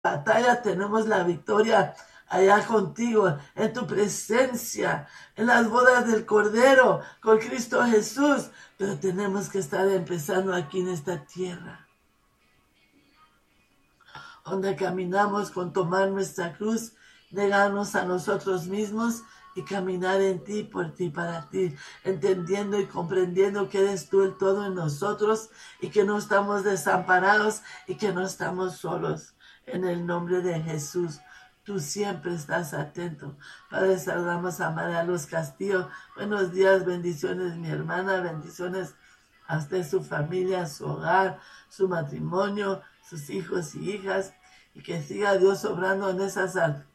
batalla tenemos la victoria allá contigo, en tu presencia, en las bodas del Cordero, con Cristo Jesús. Pero tenemos que estar empezando aquí en esta tierra, donde caminamos con tomar nuestra cruz, negarnos a nosotros mismos y caminar en ti, por ti, para ti, entendiendo y comprendiendo que eres tú el todo en nosotros y que no estamos desamparados y que no estamos solos. En el nombre de Jesús, tú siempre estás atento. Padre, saludamos a María Luz Castillo. Buenos días, bendiciones, mi hermana, bendiciones a usted, su familia, su hogar, su matrimonio, sus hijos y hijas, y que siga Dios obrando en esas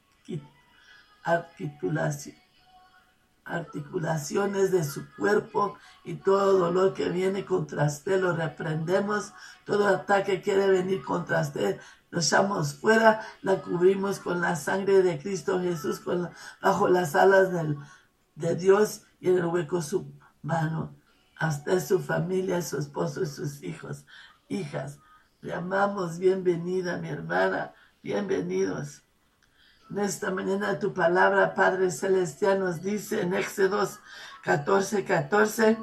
articulaciones de su cuerpo, y todo dolor que viene contra usted lo reprendemos. Todo ataque que quiere venir contra usted lo echamos fuera, la cubrimos con la sangre de Cristo Jesús, bajo las alas de Dios, y en el hueco su mano. A usted, su familia, su esposo y sus hijos, hijas, le amamos. Bienvenida, mi hermana, bienvenidos. En esta mañana tu palabra, Padre Celestial, nos dice en Éxodos 14:14,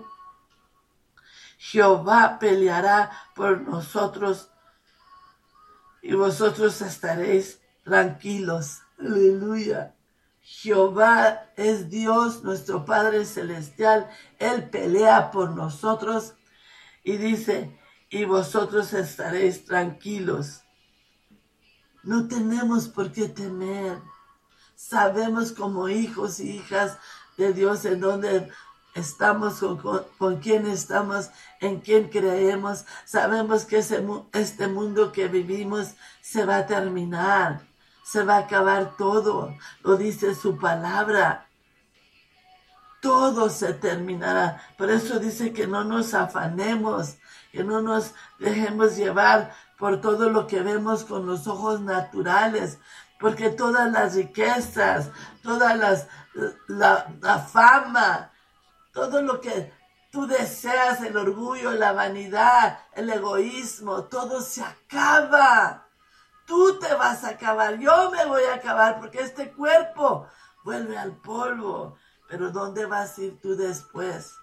Jehová peleará por nosotros y vosotros estaréis tranquilos. Aleluya. Jehová es Dios, nuestro Padre Celestial. Él pelea por nosotros y dice, y vosotros estaréis tranquilos. No tenemos por qué temer. Sabemos como hijos y hijas de Dios en dónde estamos, con quién estamos, en quién creemos. Sabemos que este mundo que vivimos se va a terminar. Se va a acabar todo. Lo dice su palabra. Todo se terminará. Por eso dice que no nos afanemos, que no nos dejemos llevar por todo lo que vemos con los ojos naturales, porque todas las riquezas, todas la fama, todo lo que tú deseas, el orgullo, la vanidad, el egoísmo, todo se acaba. Tú te vas a acabar, yo me voy a acabar, porque este cuerpo vuelve al polvo. Pero ¿dónde vas a ir tú después?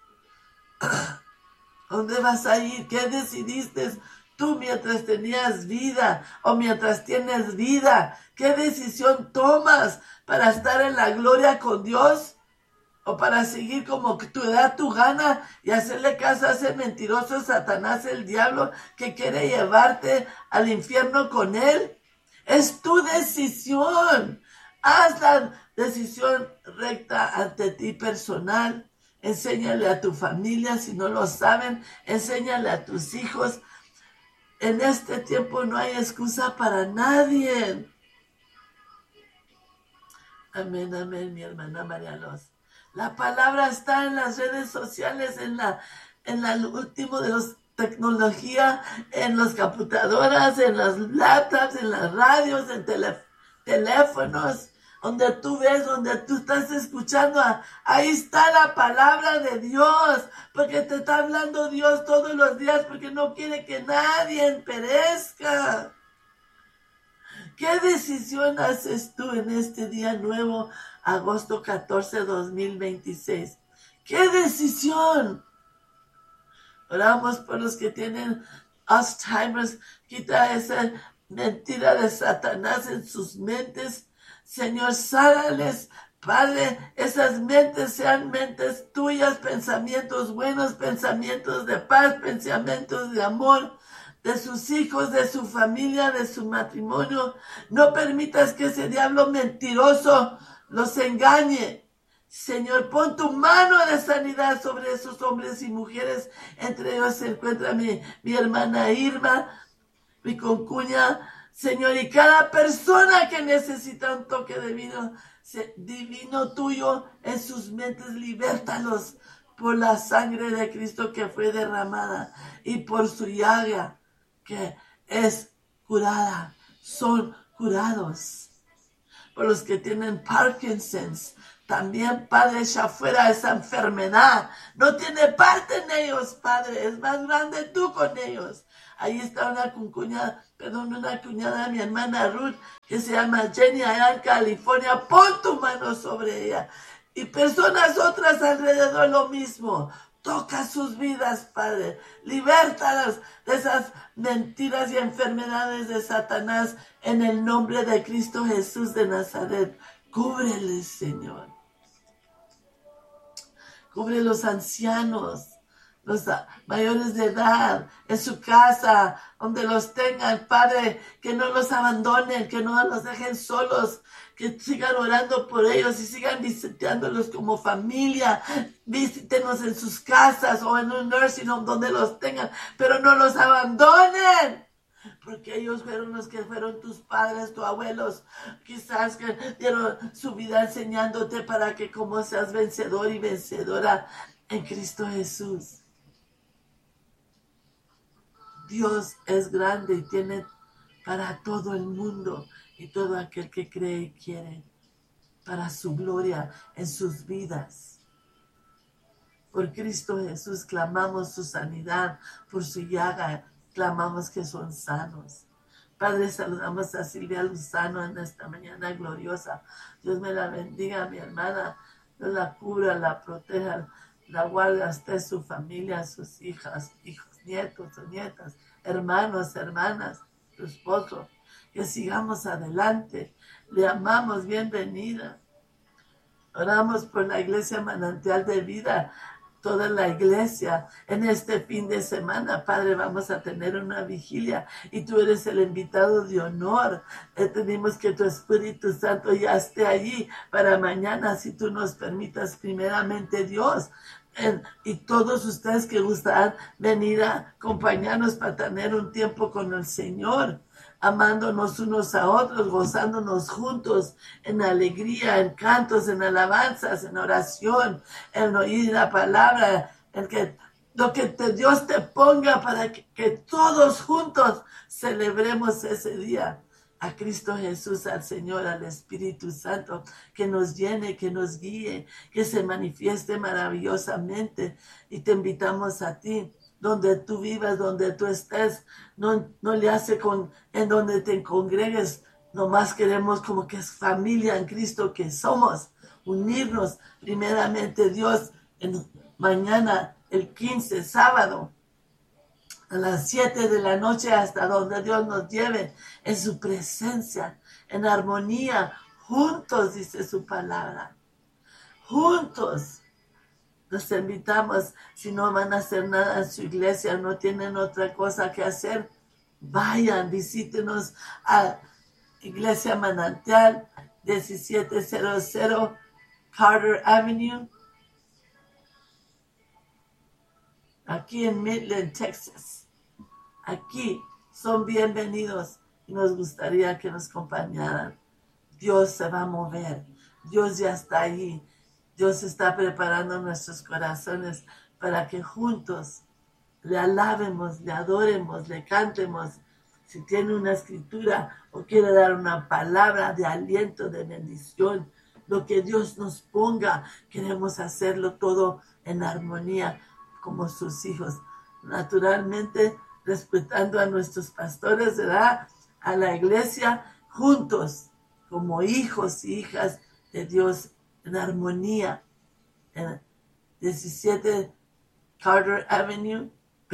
¿Dónde vas a ir? ¿Qué decidiste tú mientras tenías vida o mientras tienes vida? ¿Qué decisión tomas para estar en la gloria con Dios? ¿O para seguir como que te da tu gana y hacerle caso a ese mentiroso Satanás, el diablo, que quiere llevarte al infierno con él? Es tu decisión. Haz la decisión recta ante ti personal. Enséñale a tu familia, si no lo saben, enséñale a tus hijos. En este tiempo no hay excusa para nadie. Amén, amén, mi hermana María Luz. La palabra está en las redes sociales, en la último de los tecnología, en las computadoras, en las laptops, en las radios, en teléfonos, donde tú ves, donde tú estás escuchando, ahí está la palabra de Dios, porque te está hablando Dios todos los días, porque no quiere que nadie perezca. ¿Qué decisión haces tú en este día nuevo, agosto 14, 2026? ¿Qué decisión? Oramos por los que tienen Alzheimer's. Quita esa mentira de Satanás en sus mentes. Señor, sánales, Padre, esas mentes sean mentes tuyas, pensamientos buenos, pensamientos de paz, pensamientos de amor, de sus hijos, de su familia, de su matrimonio. No permitas que ese diablo mentiroso los engañe. Señor, pon tu mano de sanidad sobre esos hombres y mujeres. Entre ellos se encuentra mi hermana Irma, mi concuña. Señor, y cada persona que necesita un toque divino tuyo en sus mentes, libértalos por la sangre de Cristo que fue derramada y por su llaga que es curada. Son curados. Por los que tienen Parkinson's, también, Padre, echa fuera esa enfermedad. No tiene parte en ellos, Padre. Es más grande tú con ellos. Ahí está una cuñada de mi hermana Ruth, que se llama Jenny, allá en California. Pon tu mano sobre ella. Y personas otras alrededor lo mismo. Toca sus vidas, Padre. Libértalas de esas mentiras y enfermedades de Satanás en el nombre de Cristo Jesús de Nazaret. Cúbreles, Señor. Cubre los ancianos, los mayores de edad, en su casa, donde los tengan, Padre, que no los abandonen, que no los dejen solos, que sigan orando por ellos y sigan visitándolos como familia. Visítenos en sus casas o en un nursing home donde los tengan, pero no los abandonen. Porque ellos fueron los que fueron tus padres, tus abuelos, quizás que dieron su vida enseñándote para que como seas vencedor y vencedora en Cristo Jesús. Dios es grande y tiene para todo el mundo y todo aquel que cree y quiere para su gloria en sus vidas. Por Cristo Jesús clamamos su sanidad, por su llaga clamamos que son sanos. Padre, saludamos a Silvia Luzano en esta mañana gloriosa. Dios me la bendiga, mi hermana. Dios la cubra, la proteja, la guarda a usted, su familia, sus hijas, hijos, nietos o nietas, hermanos, hermanas, su esposo. Que sigamos adelante. Le amamos, bienvenida. Oramos por la iglesia Manantial de Vida, toda la iglesia. En este fin de semana, Padre, vamos a tener una vigilia y tú eres el invitado de honor. Tenemos que tu Espíritu Santo ya esté allí para mañana, si tú nos permitas, primeramente Dios. Y todos ustedes que gustan venir a acompañarnos para tener un tiempo con el Señor, amándonos unos a otros, gozándonos juntos en alegría, en cantos, en alabanzas, en oración, en oír la palabra, en que lo que Dios te ponga para que todos juntos celebremos ese día. A Cristo Jesús, al Señor, al Espíritu Santo, que nos llene, que nos guíe, que se manifieste maravillosamente. Y te invitamos a ti, donde tú vivas, donde tú estés, no le hace en donde te congregues, nomás queremos como que es familia en Cristo que somos, unirnos primeramente Dios, mañana el 15, sábado, a las 7 de la noche hasta donde Dios nos lleve, en su presencia, en armonía, juntos, dice su palabra, juntos. Los invitamos, si no van a hacer nada en su iglesia, no tienen otra cosa que hacer, vayan, visítenos a Iglesia Manantial, 1700 Carter Avenue, aquí en Midland, Texas. Aquí son bienvenidos y nos gustaría que nos acompañaran. Dios se va a mover, Dios ya está ahí. Dios está preparando nuestros corazones para que juntos le alabemos, le adoremos, le cantemos. Si tiene una escritura o quiere dar una palabra de aliento, de bendición, lo que Dios nos ponga, queremos hacerlo todo en armonía como sus hijos. Naturalmente, respetando a nuestros pastores, ¿verdad? A la iglesia, juntos, como hijos y hijas de Dios, en armonía, en 1700 Carter Avenue,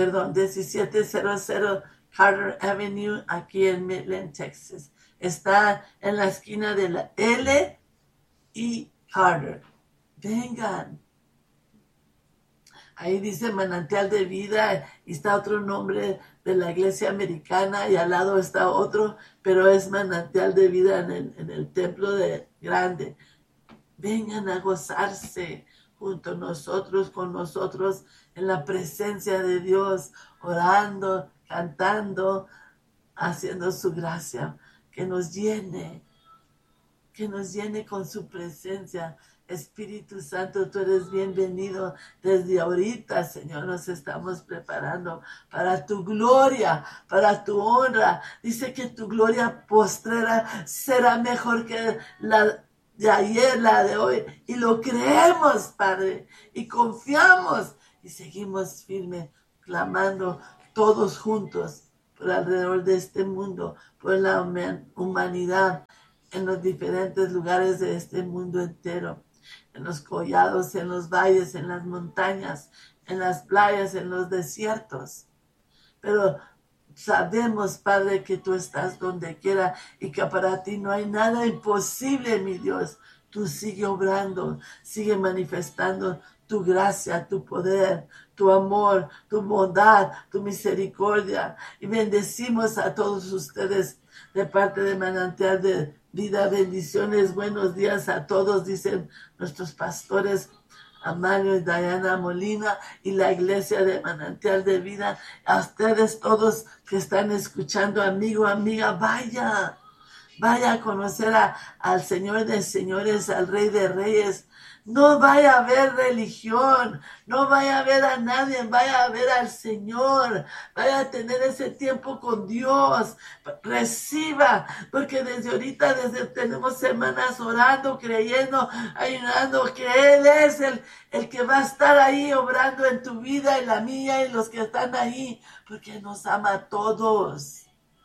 Carter Avenue, aquí en Midland, Texas. Está en la esquina de la L y Carter. Vengan. Ahí dice Manantial de Vida y está otro nombre de la iglesia americana y al lado está otro, pero es Manantial de Vida en el templo grande. Vengan a gozarse junto a nosotros, con nosotros, en la presencia de Dios, orando, cantando, haciendo su gracia, que nos llene con su presencia. Espíritu Santo, tú eres bienvenido desde ahorita, Señor. Nos estamos preparando para tu gloria, para tu honra. Dice que tu gloria postrera será mejor que la de ayer, la de hoy. Y lo creemos, Padre, y confiamos y seguimos firmes, clamando todos juntos por alrededor de este mundo, por la humanidad, en los diferentes lugares de este mundo entero, en los collados, en los valles, en las montañas, en las playas, en los desiertos. Pero sabemos, Padre, que tú estás donde quiera y que para ti no hay nada imposible, mi Dios. Tú sigue obrando, sigue manifestando tu gracia, tu poder, tu amor, tu bondad, tu misericordia. Y bendecimos a todos ustedes de parte de Manantial de Vida. Bendiciones, buenos días a todos, dicen nuestros pastores Amalio y Diana Molina y la iglesia de Manantial de Vida. A ustedes todos que están escuchando, amigo, amiga, vaya a conocer al Señor de señores, al Rey de reyes. No vaya a ver religión, no vaya a ver a nadie, vaya a ver al Señor, vaya a tener ese tiempo con Dios, reciba, porque desde ahorita, tenemos semanas orando, creyendo, ayunando, que Él es el que va a estar ahí obrando en tu vida, en la mía, y los que están ahí, porque nos ama a todos.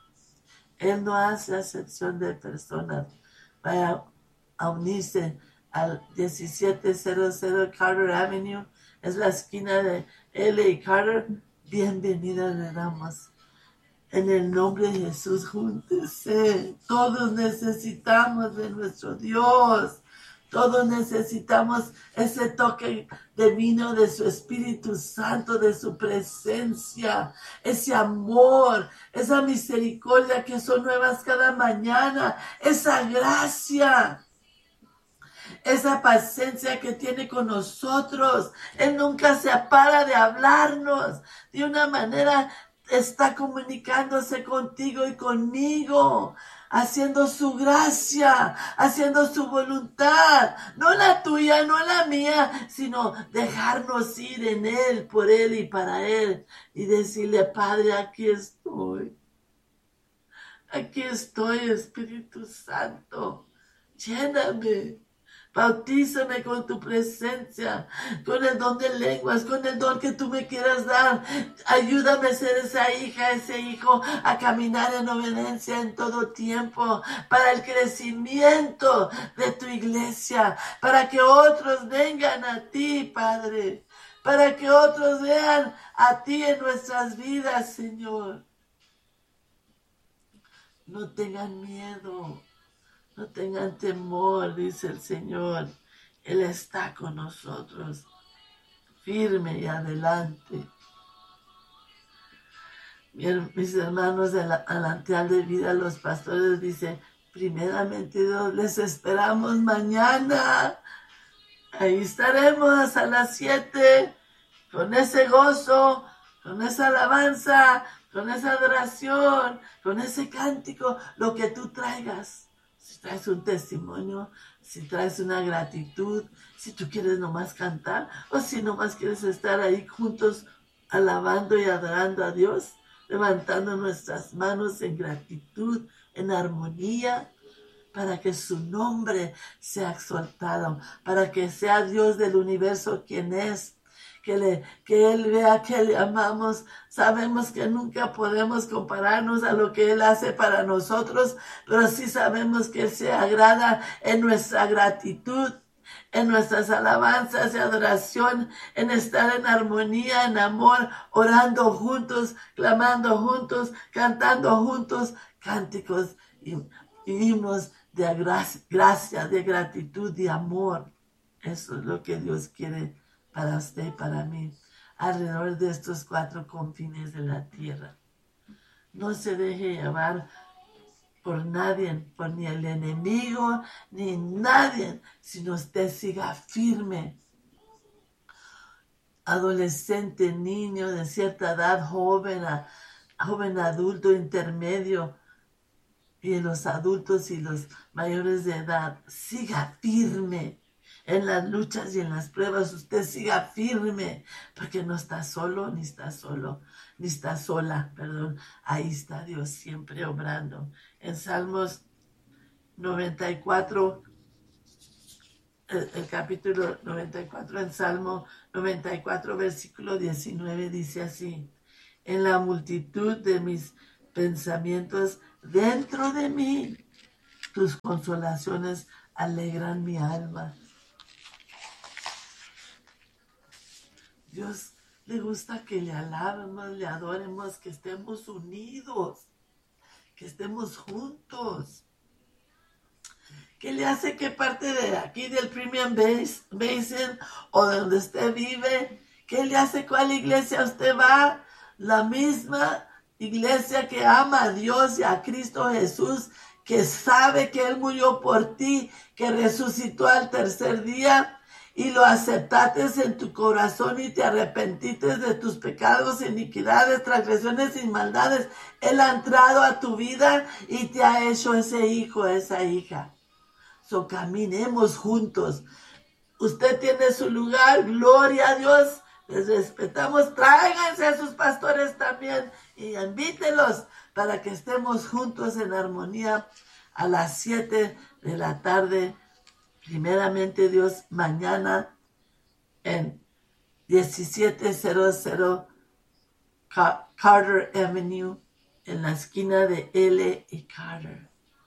Él no hace acepción de personas. Vaya a unirse al 1700 Carter Avenue. Es la esquina de L y Carter. Bienvenida le damos. En el nombre de Jesús, júntese. Todos necesitamos de nuestro Dios. Todos necesitamos ese toque divino de su Espíritu Santo, de su presencia, ese amor, esa misericordia que son nuevas cada mañana, esa gracia, esa paciencia que tiene con nosotros. Él nunca se para de hablarnos de una manera. Está comunicándose contigo y conmigo, haciendo su gracia, haciendo su voluntad, no la tuya, no la mía, sino dejarnos ir en Él, por Él y para Él, y decirle: Padre, aquí estoy, Espíritu Santo, lléname. Bautízame con tu presencia, con el don de lenguas, con el don que tú me quieras dar. Ayúdame a ser esa hija, ese hijo, a caminar en obediencia en todo tiempo, para el crecimiento de tu iglesia, para que otros vengan a ti, Padre, para que otros vean a ti en nuestras vidas, Señor. No tengan miedo. No tengan temor, dice el Señor. Él está con nosotros, firme y adelante. Mis hermanos de Manantial de Vida, los pastores, dicen: primeramente Dios, les esperamos mañana. Ahí estaremos a las 7, con ese gozo, con esa alabanza, con esa adoración, con ese cántico, lo que tú traigas. Si traes un testimonio, si traes una gratitud, si tú quieres nomás cantar, o si nomás quieres estar ahí juntos alabando y adorando a Dios, levantando nuestras manos en gratitud, en armonía, para que su nombre sea exaltado, para que sea Dios del universo quien es. Que Él vea que le amamos. Sabemos que nunca podemos compararnos a lo que Él hace para nosotros, pero sí sabemos que Él se agrada en nuestra gratitud, en nuestras alabanzas y adoración, en estar en armonía, en amor, orando juntos, clamando juntos, cantando juntos, cánticos y himnos de gracia, de gratitud, de amor. Eso es lo que Dios quiere para usted y para mí, alrededor de estos 4 confines de la tierra. No se deje llevar por nadie, por ni el enemigo, ni nadie, sino usted siga firme. Adolescente, niño de cierta edad, joven adulto, intermedio, y los adultos y los mayores de edad, siga firme. En las luchas y en las pruebas, usted siga firme, porque no está solo, ni está sola, perdón. Ahí está Dios siempre obrando. En Salmos 94, el capítulo 94, en Salmo 94, versículo 19, dice así: en la multitud de mis pensamientos dentro de mí. Tus consolaciones alegran mi alma. Dios le gusta que le alabemos, le adoremos, que estemos unidos, que estemos juntos. ¿Qué le hace que parte de aquí del Premium Basin o de donde usted vive? ¿Qué le hace cuál iglesia usted va? La misma iglesia que ama a Dios y a Cristo Jesús, que sabe que Él murió por ti, que resucitó al tercer día y lo aceptaste en tu corazón y te arrepentiste de tus pecados, iniquidades, transgresiones y maldades. Él ha entrado a tu vida y te ha hecho ese hijo, esa hija. So, caminemos juntos. Usted tiene su lugar, gloria a Dios. Les respetamos. Tráiganse a sus pastores también y invítelos para que estemos juntos en armonía a las 7 de la tarde. Primeramente Dios, mañana en 1700 Carter Avenue, en la esquina de L y Carter.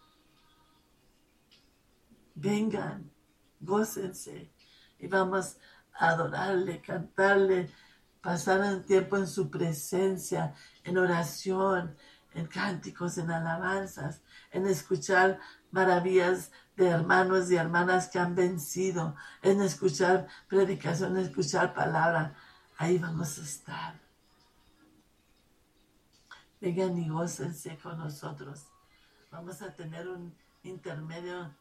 Vengan, gócense y vamos a adorarle, cantarle, pasar un tiempo en su presencia, en oración, en cánticos, en alabanzas, en escuchar maravillas de hermanos y hermanas que han vencido, en escuchar predicación, en escuchar palabra. Ahí vamos a estar. Vengan y gócense con nosotros. Vamos a tener un intermedio.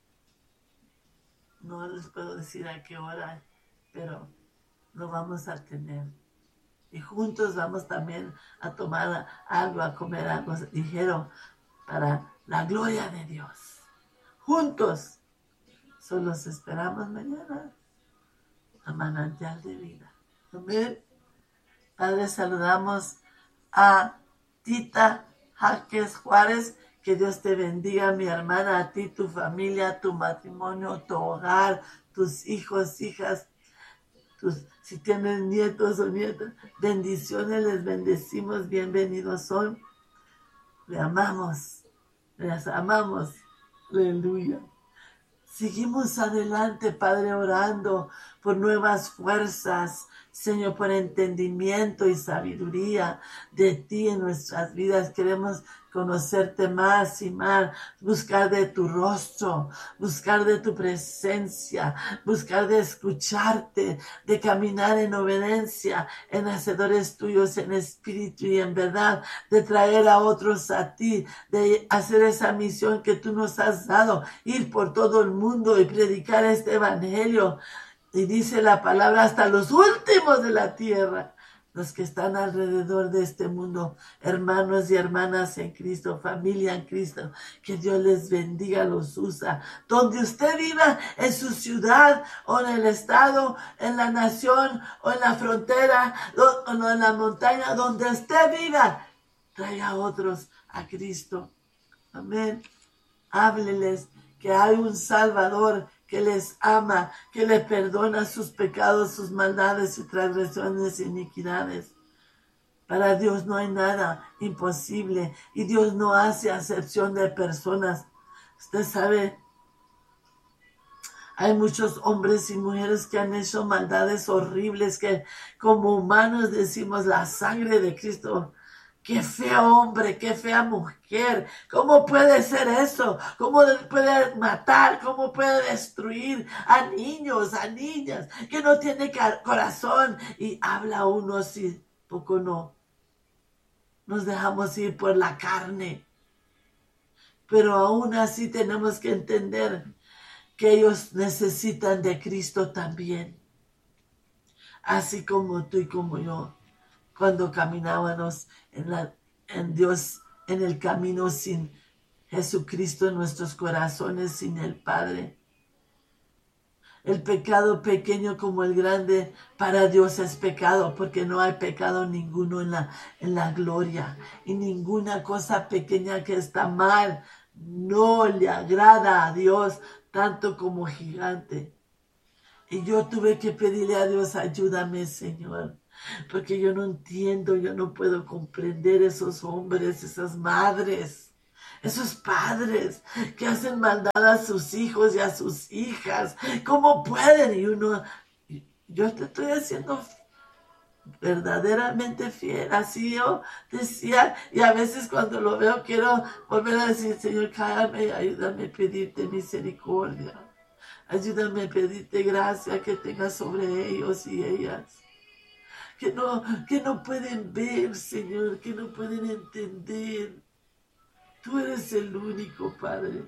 No les puedo decir a qué hora, pero lo vamos a tener. Y juntos vamos también a tomar algo, a comer algo ligero para la gloria de Dios. Juntos. Solo los esperamos mañana a Manantial de Vida. Amén. Padre, saludamos a Tita Jaques Juárez. Que Dios te bendiga, mi hermana, a ti, tu familia, tu matrimonio, tu hogar, tus hijos, hijas, si tienes nietos o nietas, bendiciones, les bendecimos, bienvenidos son. Le amamos, les amamos, aleluya. Seguimos adelante, Padre, orando por nuevas fuerzas, Señor, por entendimiento y sabiduría de ti en nuestras vidas. Queremos conocerte más y más, buscar de tu rostro, buscar de tu presencia, buscar de escucharte, de caminar en obediencia, en hacedores tuyos en espíritu y en verdad, de traer a otros a ti, de hacer esa misión que tú nos has dado, ir por todo el mundo y predicar este evangelio. Y dice la palabra hasta los últimos de la tierra, los que están alrededor de este mundo, hermanos y hermanas en Cristo, familia en Cristo, que Dios les bendiga, los usa. Donde usted viva, en su ciudad, o en el estado, en la nación, o en la frontera, o en la montaña, donde usted viva, traiga a otros a Cristo. Amén. Hábleles que hay un Salvador que les ama, que les perdona sus pecados, sus maldades y transgresiones e iniquidades. Para Dios no hay nada imposible y Dios no hace acepción de personas. Usted sabe, hay muchos hombres y mujeres que han hecho maldades horribles que como humanos decimos la sangre de Cristo. ¡Qué feo hombre, qué fea mujer! ¿Cómo puede ser eso? ¿Cómo puede matar? ¿Cómo puede destruir a niños, a niñas que no tienen corazón? Y habla uno así, poco no. Nos dejamos ir por la carne. Pero aún así tenemos que entender que ellos necesitan de Cristo también. Así como tú y como yo. Cuando caminábamos en Dios, en el camino sin Jesucristo en nuestros corazones, sin el Padre. El pecado pequeño como el grande para Dios es pecado, porque no hay pecado ninguno en la gloria. Y ninguna cosa pequeña que está mal no le agrada a Dios tanto como gigante. Y yo tuve que pedirle a Dios, ayúdame, Señor. porque yo no entiendo, yo no puedo comprender esos hombres, esas madres, esos padres que hacen maldad a sus hijos y a sus hijas. ¿Cómo pueden? Y uno, yo te estoy haciendo verdaderamente fiel, así yo decía, y a veces cuando lo veo quiero volver a decir, Señor, cállame, ayúdame a pedirte misericordia, ayúdame a pedirte gracia que tengas sobre ellos y ellas, que no pueden ver, Señor, que no pueden entender. Tú eres el único, Padre.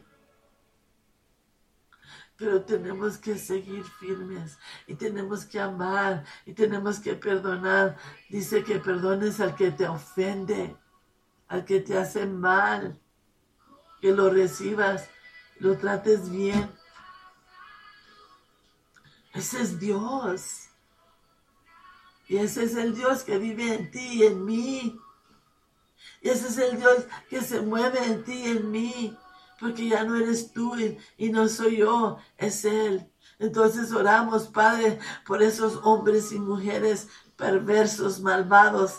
Pero tenemos que seguir firmes y tenemos que amar y tenemos que perdonar. Dice que perdones al que te ofende, al que te hace mal, que lo recibas, lo trates bien. Ese es Dios. Y ese es el Dios que vive en ti y en mí. Y ese es el Dios que se mueve en ti y en mí. Porque ya no eres tú y no soy yo, es Él. Entonces oramos, Padre, por esos hombres y mujeres perversos, malvados.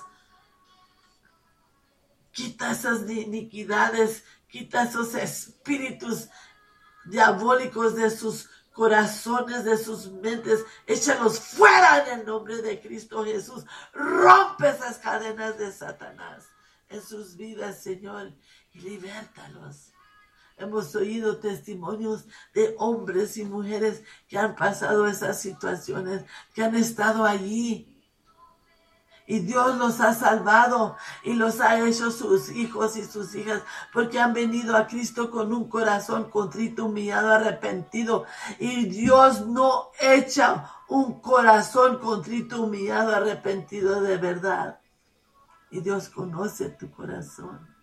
Quita esas iniquidades, quita esos espíritus diabólicos de sus corazones, de sus mentes. Échalos fuera en el nombre de Cristo Jesús. Rompe esas cadenas de Satanás en sus vidas, Señor, y libértalos. Hemos oído testimonios de hombres y mujeres que han pasado esas situaciones, que han estado allí. Y Dios los ha salvado y los ha hecho sus hijos y sus hijas, porque han venido a Cristo con un corazón contrito, humillado, arrepentido. Y Dios no echa un corazón contrito, humillado, arrepentido de verdad. Y Dios conoce tu corazón.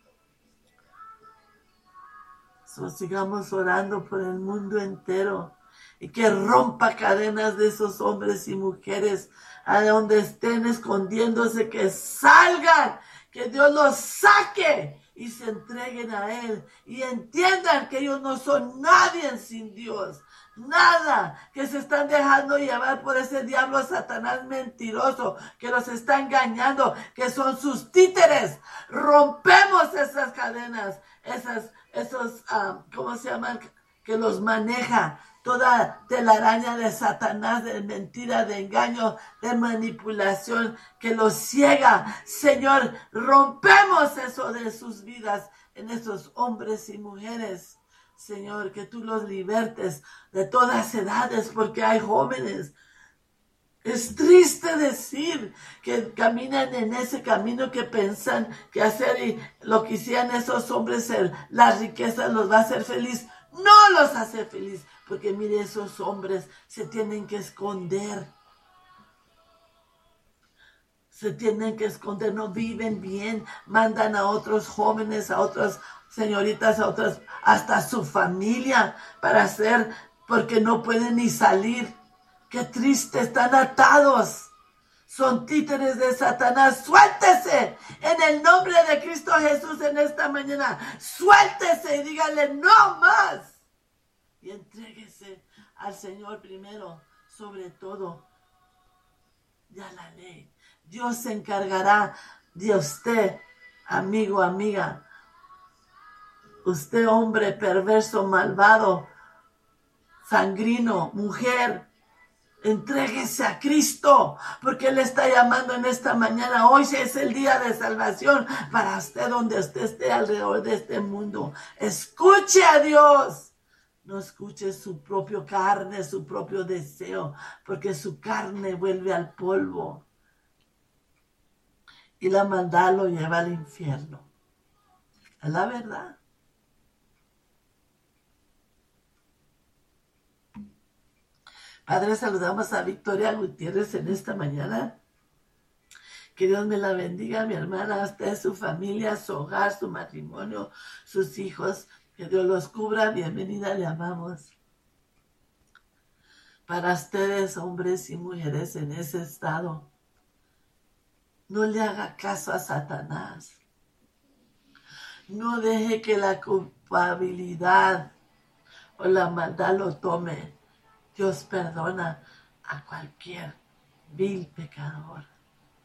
Sigamos orando por el mundo entero y que rompa cadenas de esos hombres y mujeres a donde estén escondiéndose, que salgan, que Dios los saque y se entreguen a Él y entiendan que ellos no son nadie sin Dios. Nada, que se están dejando llevar por ese diablo Satanás mentiroso, que los está engañando, que son sus títeres. Rompemos esas cadenas, esos, ¿cómo se llaman? Que los maneja, toda telaraña de Satanás, de mentira, de engaño, de manipulación, que los ciega. Señor, rompemos eso de sus vidas en esos hombres y mujeres. Señor, que tú los libertes de todas edades, porque hay jóvenes. Es triste decir que caminan en ese camino, que piensan que hacer y lo que hicieran esos hombres, la riqueza los va a hacer feliz. No los hace feliz, porque mire, esos hombres se tienen que esconder. Se tienen que esconder, no viven bien, mandan a otros jóvenes, a otras señoritas, a otras, hasta su familia para hacer, porque no pueden ni salir. Qué triste, están atados. Son títeres de Satanás. Suéltese en el nombre de Cristo Jesús en esta mañana. Suéltese y dígale no más. Y entréguese al Señor primero, sobre todo, y a la ley. Dios se encargará de usted, amigo, amiga. Usted, hombre perverso, malvado, sanguino, mujer. Entréguese a Cristo, porque Él está llamando en esta mañana. Hoy es el día de salvación para usted, donde usted esté alrededor de este mundo. Escuche a Dios. No escuche su propio carne, su propio deseo, porque su carne vuelve al polvo. Y la maldad lo lleva al infierno. Es la verdad. Padre, saludamos a Victoria Gutiérrez en esta mañana. Que Dios me la bendiga, mi hermana, a usted, su familia, su hogar, su matrimonio, sus hijos. Que Dios los cubra. Bienvenida, le amamos. Para ustedes, hombres y mujeres en ese estado, no le haga caso a Satanás. No deje que la culpabilidad o la maldad lo tome. Dios perdona a cualquier vil pecador.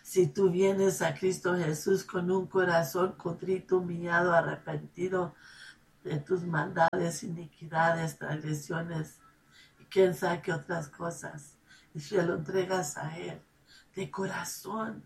Si tú vienes a Cristo Jesús con un corazón contrito, humillado, arrepentido de tus maldades, iniquidades, transgresiones y quién sabe qué otras cosas, y si lo entregas a Él de corazón,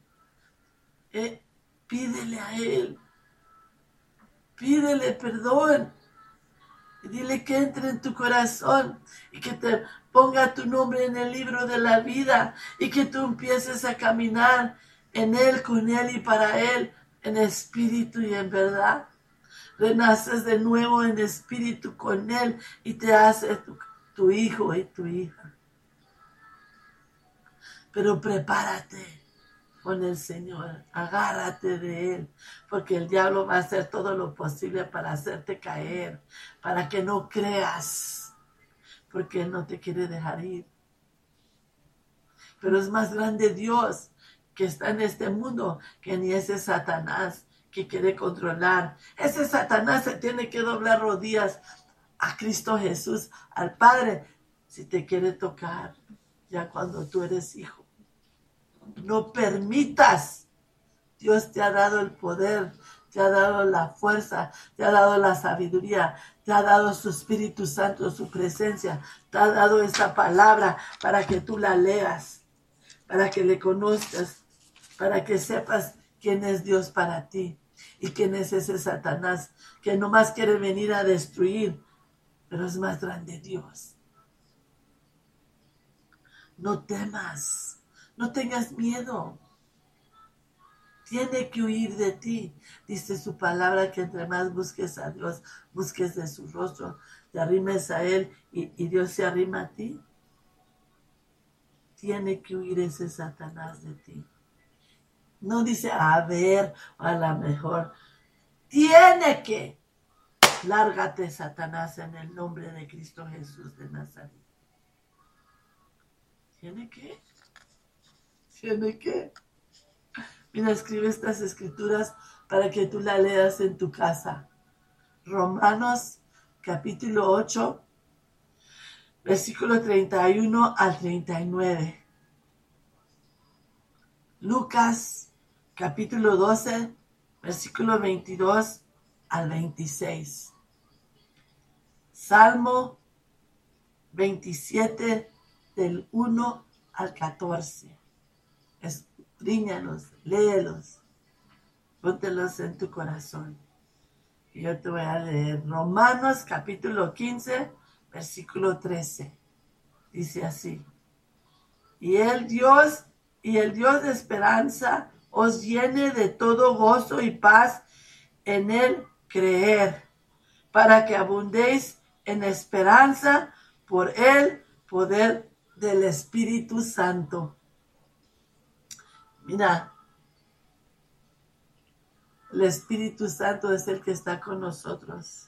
pídele a Él, pídele perdón. Y dile que entre en tu corazón y que te ponga tu nombre en el libro de la vida y que tú empieces a caminar en Él, con Él y para Él, en espíritu y en verdad. Renaces de nuevo en espíritu con Él y te hace tu hijo y tu hija. Pero prepárate con el Señor, agárrate de Él, porque el diablo va a hacer todo lo posible para hacerte caer, para que no creas, porque Él no te quiere dejar ir. Pero es más grande Dios que está en este mundo que ni ese Satanás que quiere controlar. Ese Satanás se tiene que doblar rodillas a Cristo Jesús, al Padre, si te quiere tocar, ya cuando tú eres hijo. No permitas. Dios te ha dado el poder, te ha dado la fuerza, te ha dado la sabiduría, te ha dado su Espíritu Santo, su presencia, te ha dado esa palabra para que tú la leas, para que le conozcas, para que sepas quién es Dios para ti y quién es ese Satanás que nomás quiere venir a destruir, pero es más grande Dios. No temas, no tengas miedo. Tiene que huir de ti. Dice su palabra que entre más busques a Dios, busques de su rostro, te arrimes a Él y Dios se arrima a ti. Tiene que huir ese Satanás de ti. No dice a ver, o a lo mejor. Tiene que. Lárgate, Satanás, en el nombre de Cristo Jesús de Nazaret. ¿Tiene que? ¿Tiene que? Mira, escribe estas escrituras para que tú las leas en tu casa. Romanos capítulo 8, versículo 31 al 39. Lucas capítulo 12, versículo 22 al 26. Salmo 27 del 1 al 14. Escudriñalos, léelos, póntelos en tu corazón. Y yo te voy a leer Romanos capítulo 15, versículo 13. Dice así: y el Dios de esperanza os llene de todo gozo y paz en el creer, para que abundéis en esperanza por el poder del Espíritu Santo. Mira, el Espíritu Santo es el que está con nosotros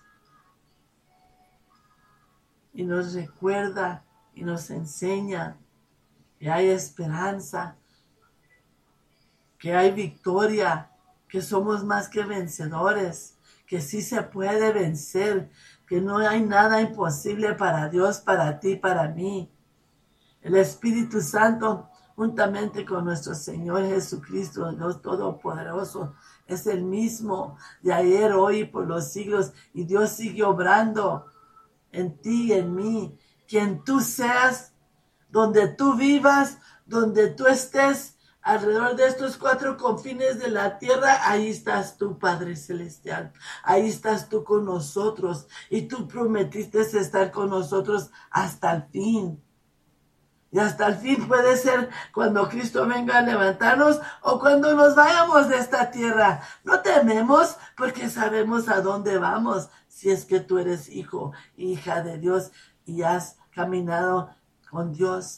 y nos recuerda y nos enseña que hay esperanza, que hay victoria, que somos más que vencedores, que sí se puede vencer, que no hay nada imposible para Dios, para ti, para mí. El Espíritu Santo, juntamente con nuestro Señor Jesucristo, Dios Todopoderoso, es el mismo de ayer, hoy y por los siglos. Y Dios sigue obrando en ti y en mí. Quien tú seas, donde tú vivas, donde tú estés, alrededor de estos 4 confines de la tierra, ahí estás tú, Padre Celestial. Ahí estás tú con nosotros. Y tú prometiste estar con nosotros hasta el fin. Y hasta el fin puede ser cuando Cristo venga a levantarnos o cuando nos vayamos de esta tierra. No tememos porque sabemos a dónde vamos. Si es que tú eres hijo, hija de Dios y has caminado con Dios.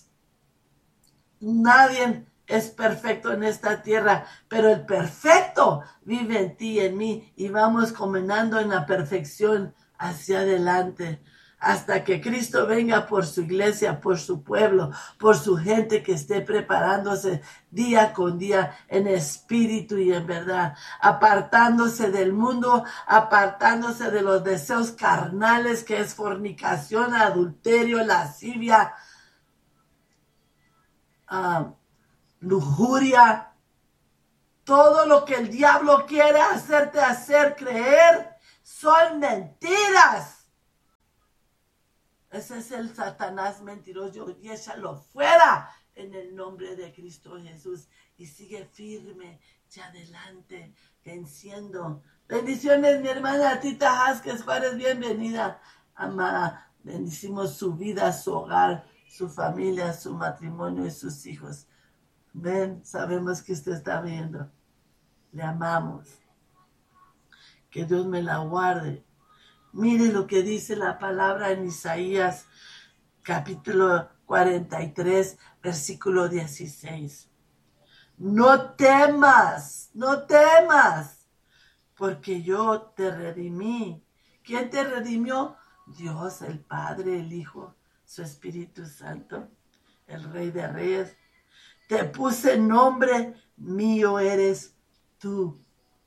Nadie es perfecto en esta tierra, pero el perfecto vive en ti y en mí. Y vamos caminando en la perfección hacia adelante. Hasta que Cristo venga por su iglesia, por su pueblo, por su gente que esté preparándose día con día en espíritu y en verdad, apartándose del mundo, apartándose de los deseos carnales que es fornicación, adulterio, lascivia, lujuria, Todo lo que el diablo quiere hacerte hacer creer son mentiras. Ese es el Satanás mentiroso, y échalo fuera en el nombre de Cristo Jesús. Y sigue firme y adelante, venciendo. Bendiciones, mi hermana Tita Jasquez Juárez, bienvenida, amada. Bendicimos su vida, su hogar, su familia, su matrimonio y sus hijos. Ven, sabemos que usted está viendo. Le amamos. Que Dios me la guarde. Mire lo que dice la palabra en Isaías, capítulo 43, versículo 16. No temas, no temas, porque yo te redimí. ¿Quién te redimió? Dios, el Padre, el Hijo, su Espíritu Santo, el Rey de Reyes. Te puse nombre, mío eres tú.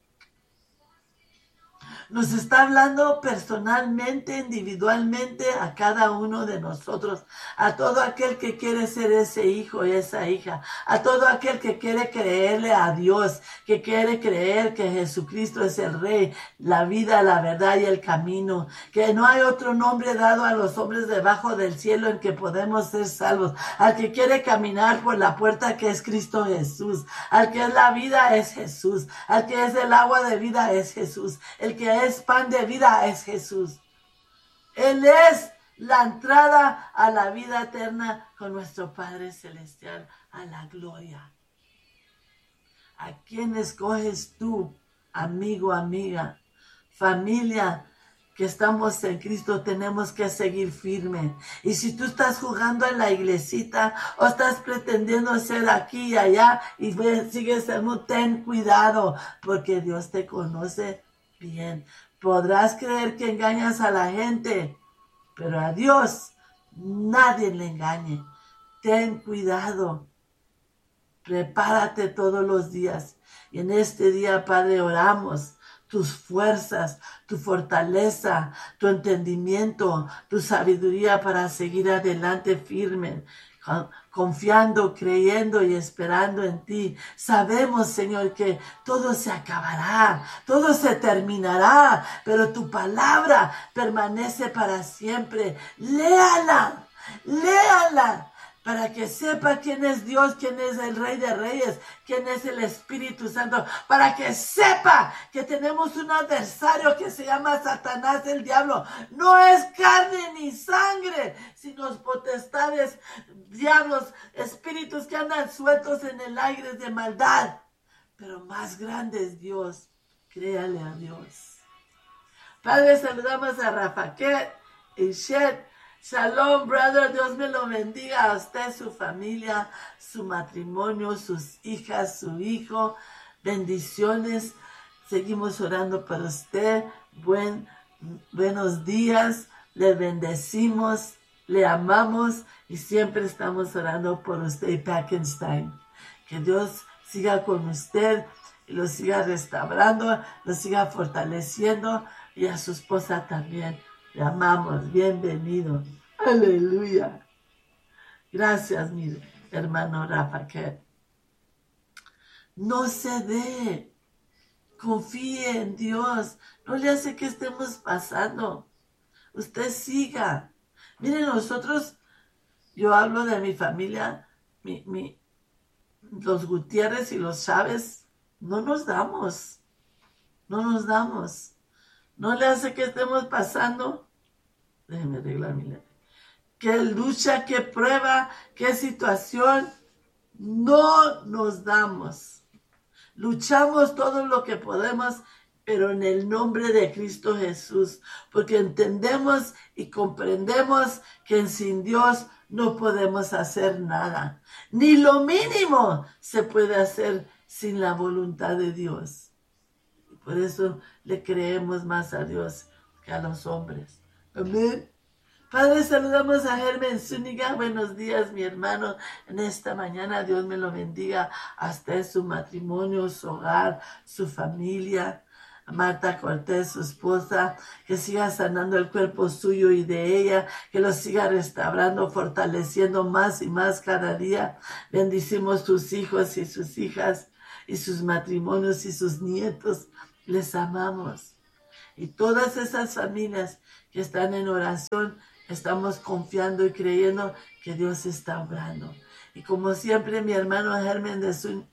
Nos está hablando personalmente, individualmente a cada uno de nosotros, a todo aquel que quiere ser ese hijo y esa hija, a todo aquel que quiere creerle a Dios, que quiere creer que Jesucristo es el Rey, la vida, la verdad y el camino, que no hay otro nombre dado a los hombres debajo del cielo en que podemos ser salvos, al que quiere caminar por la puerta que es Cristo Jesús, al que es la vida es Jesús, al que es el agua de vida es Jesús, el que es pan de vida es Jesús. Él es la entrada a la vida eterna con nuestro Padre Celestial, a la gloria. ¿A quién escoges tú, amigo, amiga, familia? Que estamos en Cristo, tenemos que seguir firme. Y si tú estás jugando en la iglesita o estás pretendiendo ser aquí y allá y sigues siendo, ten cuidado, porque Dios te conoce bien. Podrás creer que engañas a la gente, pero a Dios nadie le engañe. Ten cuidado. Prepárate todos los días. Y en este día, Padre, oramos tus fuerzas, tu fortaleza, tu entendimiento, tu sabiduría para seguir adelante firme, confiando, creyendo y esperando en ti. Sabemos, Señor, que todo se acabará, todo se terminará, pero tu palabra permanece para siempre. Léala, léala, para que sepa quién es Dios, quién es el Rey de Reyes, quién es el Espíritu Santo, para que sepa que tenemos un adversario que se llama Satanás, el diablo. No es carne ni sangre, sino potestades, diablos, espíritus que andan sueltos en el aire de maldad. Pero más grande es Dios. Créale a Dios. Padre, saludamos a Rafael y Shed. Shalom, brother. Dios me lo bendiga a usted, su familia, su matrimonio, sus hijas, su hijo. Bendiciones. Seguimos orando por usted. Buenos días. Le bendecimos, le amamos y siempre estamos orando por usted y Packenstein. Que Dios siga con usted y lo siga restaurando, lo siga fortaleciendo y a su esposa también. Le amamos, bienvenido. Aleluya. Gracias, mi hermano Rafa. Que no se dé. Confíe en Dios. No le hace que estemos pasando. Usted siga. Miren, nosotros, yo hablo de mi familia, los Gutiérrez y los Chávez, no nos damos. No nos damos. No le hace que estemos pasando. Déjenme arreglar mi letra. Qué lucha, qué prueba, qué situación. No nos damos. Luchamos todo lo que podemos, pero en el nombre de Cristo Jesús. Porque entendemos y comprendemos que sin Dios no podemos hacer nada. Ni lo mínimo se puede hacer sin la voluntad de Dios. Por eso le creemos más a Dios que a los hombres. Amén. Padre, saludamos a Germen Zúñiga. Buenos días, mi hermano. En esta mañana, Dios me lo bendiga. Hasta su matrimonio, su hogar, su familia. Marta Cortés, su esposa, que siga sanando el cuerpo suyo y de ella, que lo siga restaurando, fortaleciendo más y más cada día. Bendicimos sus hijos y sus hijas. y sus matrimonios y sus nietos. Les amamos. Y todas esas familias que están en oración, estamos confiando y creyendo que Dios está obrando. Y como siempre, mi hermano Germán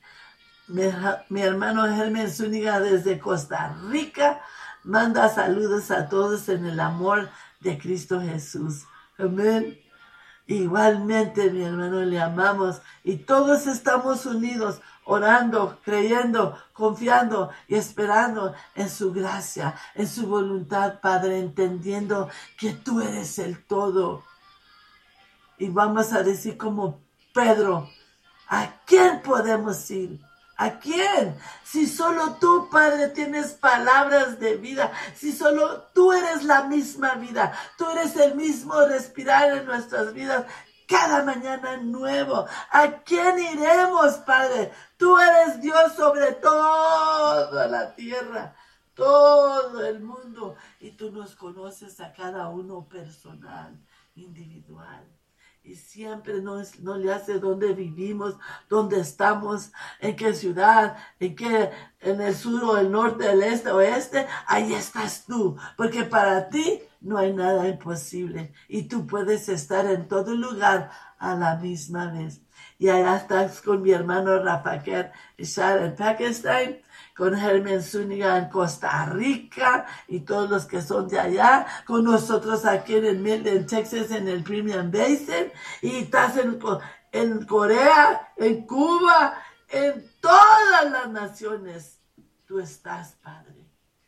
Zúñiga desde Costa Rica manda saludos a todos en el amor de Cristo Jesús. Amén. Igualmente, mi hermano, le amamos y todos estamos unidos, orando, creyendo, confiando y esperando en su gracia, en su voluntad, Padre, entendiendo que tú eres el todo. Y vamos a decir como Pedro, ¿a quién podemos ir? ¿A quién? Si solo tú, Padre, tienes palabras de vida, si solo tú eres la misma vida, tú eres el mismo respirar en nuestras vidas cada mañana nuevo. ¿A quién iremos, Padre? Tú eres Dios sobre toda la tierra, todo el mundo, y tú nos conoces a cada uno personal, individual. Y siempre nos le hace dónde vivimos, dónde estamos, en qué ciudad, en el sur o el norte, el este, oeste. Ahí estás tú, porque para ti no hay nada imposible. Y tú puedes estar en todo lugar a la misma vez. Y allá estás con mi hermano Rafael Ishar en Pakistán, con Germán Zúñiga en Costa Rica y todos los que son de allá, con nosotros aquí en Midland, Texas, en el Permian Basin, y estás en Corea, en Cuba, en todas las naciones. Tú estás, Padre.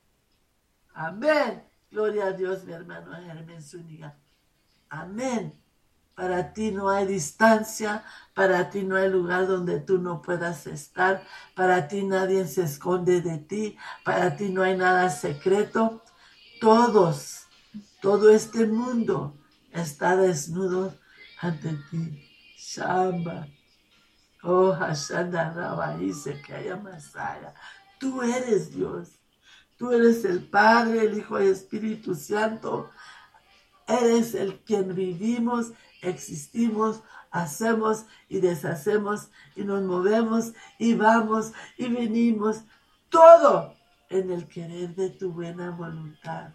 Amén. Gloria a Dios, mi hermano Germán Zúñiga. Amén. Para ti no hay distancia, para ti no hay lugar donde tú no puedas estar, para ti nadie se esconde de ti, para ti no hay nada secreto. Todo este mundo está desnudo ante ti. Shamba. Oh, Hashanda Rabaise, que haya Masaya. Tú eres Dios. Tú eres el Padre, el Hijo y el Espíritu Santo. Eres el quien vivimos, existimos, hacemos y deshacemos y nos movemos y vamos y venimos. Todo en el querer de tu buena voluntad.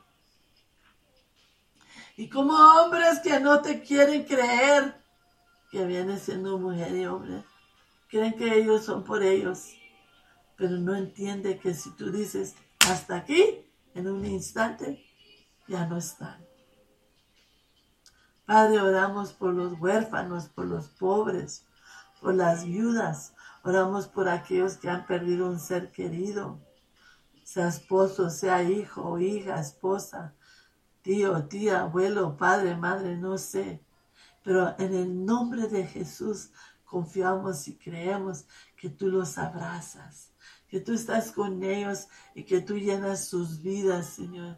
Y como hombres que no te quieren creer, que vienen siendo mujer y hombre, creen que ellos son por ellos, pero no entiende que si tú dices hasta aquí, en un instante, ya no están. Padre, oramos por los huérfanos, por los pobres, por las viudas. Oramos por aquellos que han perdido un ser querido, sea esposo, sea hijo o hija, esposa, tío, tía, abuelo, padre, madre, no sé. Pero en el nombre de Jesús confiamos y creemos que tú los abrazas, que tú estás con ellos y que tú llenas sus vidas, Señor.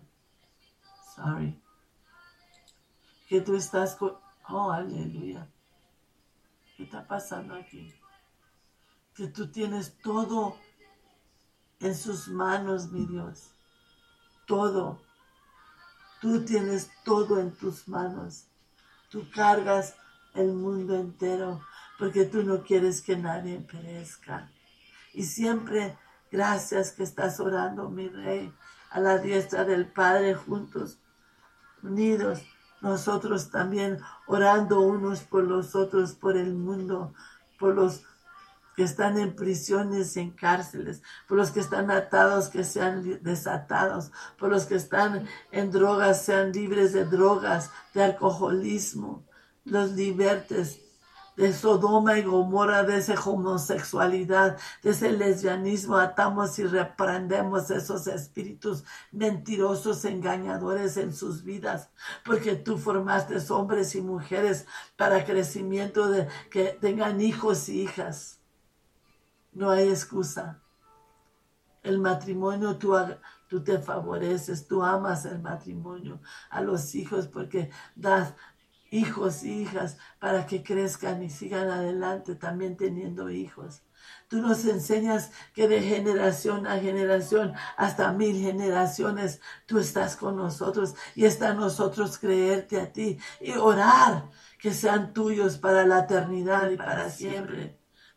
Que tú estás con... Oh, aleluya. ¿Qué está pasando aquí? Que tú tienes todo en sus manos, mi Dios. Todo. Tú tienes todo en tus manos. Tú cargas el mundo entero porque tú no quieres que nadie perezca. Y siempre, gracias que estás orando, mi Rey, a la diestra del Padre, juntos, unidos. Nosotros también orando unos por los otros, por el mundo, por los que están en prisiones, en cárceles, por los que están atados, que sean desatados, por los que están en drogas, sean libres de drogas, de alcoholismo, los libertes de Sodoma y Gomorra, de esa homosexualidad, de ese lesbianismo. Atamos y reprendemos esos espíritus mentirosos, engañadores en sus vidas, porque tú formaste hombres y mujeres para crecimiento, de que tengan hijos y hijas. No hay excusa. El matrimonio, tú te favoreces, tú amas el matrimonio, a los hijos, porque das hijos y hijas para que crezcan y sigan adelante también teniendo hijos. Tú nos enseñas que de generación a generación, hasta 1000 generaciones, tú estás con nosotros y está en nosotros creerte a ti y orar que sean tuyos para la eternidad y para siempre.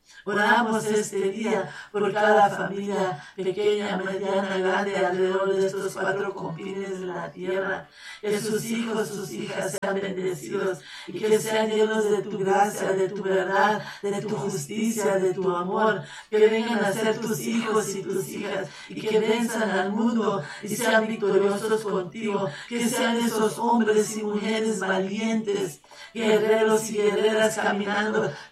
Oramos este día por cada familia pequeña, mediana, grande, alrededor de estos cuatro confines de la tierra. Que sus hijos, sus hijas sean bendecidos y que sean llenos de tu gracia, de tu verdad, de tu justicia, de tu amor. Que vengan a ser tus hijos y tus hijas y que venzan al mundo y sean victoriosos contigo. Que sean esos hombres y mujeres valientes, guerreros y guerreras caminando